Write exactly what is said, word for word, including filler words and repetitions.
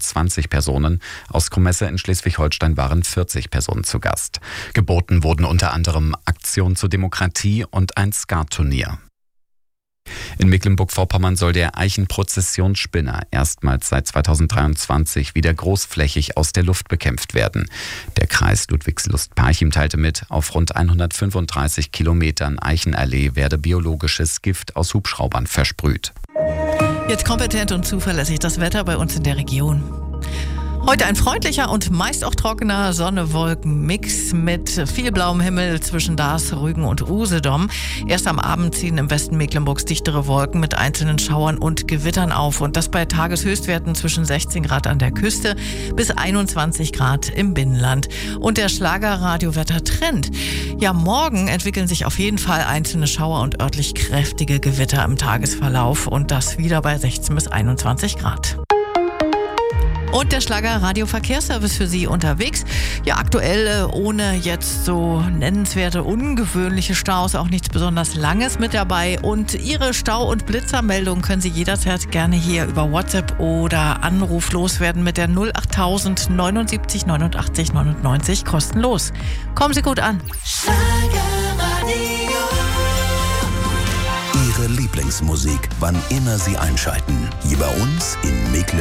fünfundzwanzig Personen. Aus Krumesse in Schleswig-Holstein waren vierzig Personen zu Gast. Geboten wurden unter anderem Aktion zur Demokratie und ein Skaturnier. In Mecklenburg-Vorpommern soll der Eichenprozessionsspinner erstmals seit zweitausenddreiundzwanzig wieder großflächig aus der Luft bekämpft werden. Der Kreis Ludwigslust-Parchim teilte mit, auf rund hundertfünfunddreißig Kilometern Eichenallee werde biologisches Gift aus Hubschraubern versprüht. Jetzt kompetent und zuverlässig das Wetter bei uns in der Region. Heute ein freundlicher und meist auch trockener Sonne-Wolken-Mix mit viel blauem Himmel zwischen Dars, Rügen und Usedom. Erst am Abend ziehen im Westen Mecklenburgs dichtere Wolken mit einzelnen Schauern und Gewittern auf. Und das bei Tageshöchstwerten zwischen sechzehn Grad an der Küste bis einundzwanzig Grad im Binnenland. Und der Schlager-Radio-Wetter-Trend. Ja, morgen entwickeln sich auf jeden Fall einzelne Schauer und örtlich kräftige Gewitter im Tagesverlauf. Und das wieder bei sechzehn bis einundzwanzig Grad. Und der Schlager-Radio-Verkehrsservice für Sie unterwegs. Ja, aktuell ohne jetzt so nennenswerte, ungewöhnliche Staus, auch nichts besonders Langes mit dabei. Und Ihre Stau- und Blitzermeldung können Sie jederzeit gerne hier über WhatsApp oder Anruf loswerden mit der null achttausend neunundsiebzig neunundachtzig neunundneunzig kostenlos. Kommen Sie gut an. Schlagerradio. Ihre Lieblingsmusik, wann immer Sie einschalten. Hier bei uns in Mecklenburg.